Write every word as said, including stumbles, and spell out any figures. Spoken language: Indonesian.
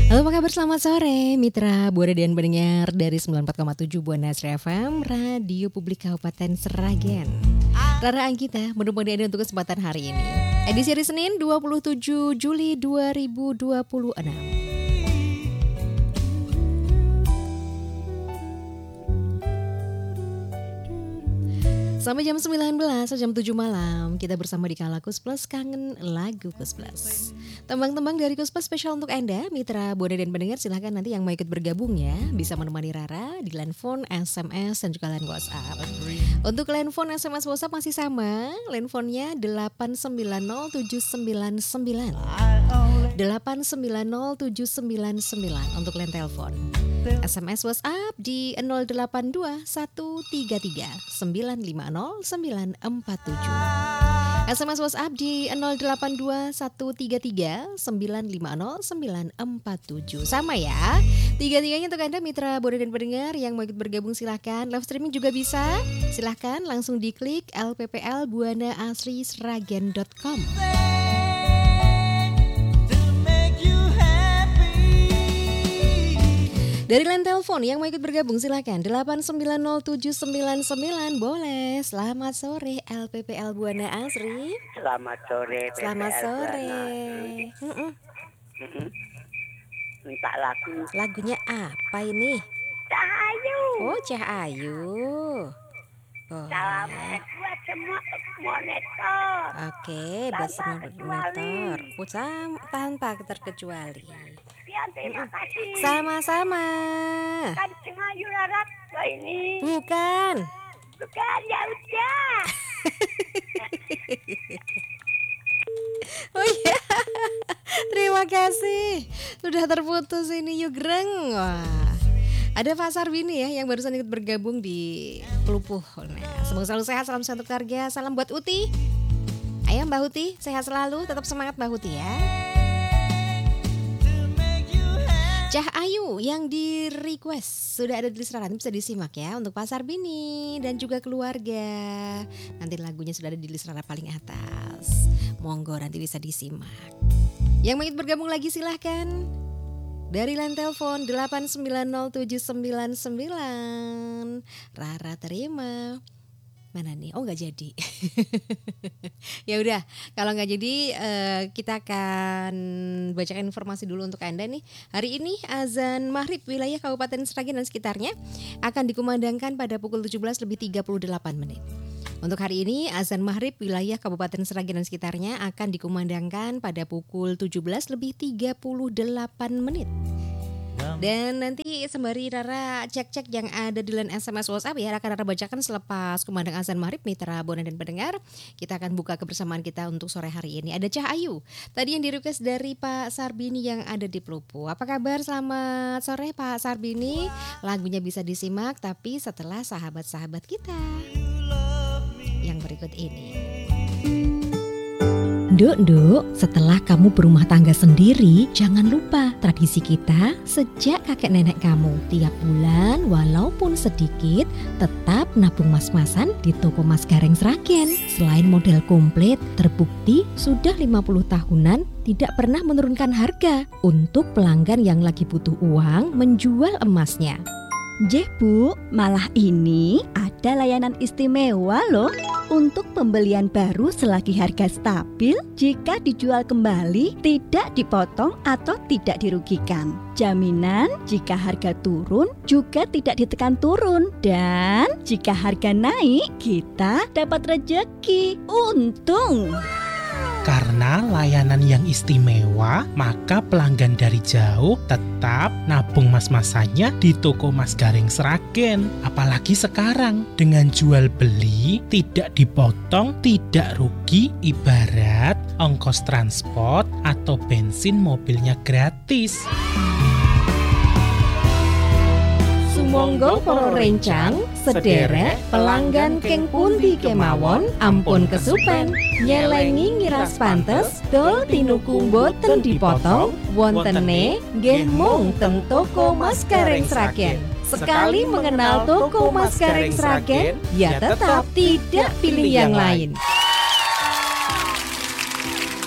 Halo, apa kabar? Selamat sore Mitra Buana dan pendengar dari sembilan puluh empat koma tujuh Buana Asri F M, Radio Publik Kabupaten Sragen. Rara Anggita menemani Anda untuk kesempatan hari ini. Edisi hari Senin dua puluh tujuh Juli dua ribu dua puluh enam. Sampai jam sembilan belas atau jam tujuh malam kita bersama di Kala Kus Plus, kangen lagu Kus Plus. Tembang-tembang dari Kus Plus spesial untuk Anda Mitra Buana dan pendengar. Silahkan nanti yang mau ikut bergabung ya, bisa menemani Rara di line phone, S M S dan juga line WhatsApp. Untuk line phone, S M S, WhatsApp masih sama. Line phone-nya delapan sembilan nol tujuh sembilan sembilan delapan sembilan nol tujuh sembilan sembilan untuk line telepon. S M S WhatsApp di nol delapan dua satu tiga tiga sembilan lima nol sembilan empat tujuh. S M S WhatsApp di nol delapan dua satu tiga tiga sembilan lima nol sembilan empat tujuh. Sama ya, tiga-tiganya untuk Anda Mitra Buana dan pendengar yang mau ikut bergabung silahkan. Live streaming juga bisa, silahkan langsung diklik l p p l buana asri sragen dot com. Dari line telepon yang mau ikut bergabung silahkan delapan sembilan nol tujuh sembilan sembilan boleh. Selamat sore L P P L Buana Asri. Selamat sore. Selamat P P L sore. Buana Asri. Minta lagu. Lagunya apa ini? Cahayu. Oh, Cahayu. Oh. Salam buat semua monitor. Oke, buat semua monitor. Pucam tanpa terkecuali. Ya, terima kasih. Sama-sama. Kan Cahayu Larat ini. Bukan. Bukan, ya udah. Oh iya. Terima kasih. Sudah terputus ini yuk greng. Wah. Ada Pak Sarbini ya yang barusan ikut bergabung di Pelupuh. Nah, semoga selalu sehat, salam sehat untuk keluarga. Salam buat Uti. Ayo Mbak Uti, sehat selalu, tetap semangat Mbak Uti ya. Cahayu yang di request sudah ada di list Rara, bisa disimak ya untuk Pak Sarbini dan juga keluarga. Nanti lagunya sudah ada di list Rara paling atas. Monggo nanti bisa disimak. Yang ingin bergabung lagi silahkan dari line telepon delapan sembilan nol tujuh sembilan sembilan. Rara terima. Mana nih? Oh nggak jadi. Ya udah, kalau nggak jadi uh, kita akan bacakan informasi dulu untuk Anda nih. Hari ini azan maghrib wilayah Kabupaten Sragen dan sekitarnya akan dikumandangkan pada pukul tujuh belas lebih tiga puluh delapan menit. Untuk hari ini azan maghrib wilayah Kabupaten Sragen dan sekitarnya akan dikumandangkan pada pukul tujuh belas lebih tiga puluh delapan menit. Dan nanti sembari Rara cek-cek yang ada di line S M S WhatsApp ya, akan Rara bacakan selepas kumandang azan maghrib Mitra Buana dan pendengar. Kita akan buka kebersamaan kita untuk sore hari ini. Ada Cahayu tadi yang di request dari Pak Sarbini yang ada di Pelupuh. Apa kabar? Selamat sore Pak Sarbini. Lagunya bisa disimak tapi setelah sahabat-sahabat kita yang berikut ini. Duk, duk, setelah kamu berumah tangga sendiri, jangan lupa tradisi kita sejak kakek nenek kamu. Tiap bulan, walaupun sedikit, tetap nabung mas-masan di toko Mas Gareng Sragen. Selain model komplit, terbukti sudah lima puluh tahunan tidak pernah menurunkan harga untuk pelanggan yang lagi butuh uang menjual emasnya. Jeh Bu, malah ini ada layanan istimewa loh untuk pembelian baru selagi harga stabil. Jika dijual kembali tidak dipotong atau tidak dirugikan. Jaminan jika harga turun juga tidak ditekan turun. Dan jika harga naik kita dapat rejeki. Untung! Karena layanan yang istimewa, maka pelanggan dari jauh tetap nabung mas-masannya di toko Mas Gareng Sragen. Apalagi sekarang, dengan jual beli tidak dipotong, tidak rugi, ibarat ongkos transport atau bensin mobilnya gratis. Sumangga para rencang, sederek pelanggan keng pundi kemawon, ampun kesupen, nyelengi ngiras pantes, dol tinuku boten dipotong, wontene nggih mung teng toko Mas Gareng Sragen. Sekali mengenal toko Mas Gareng Sragen, ya tetap tidak pilih yang lain.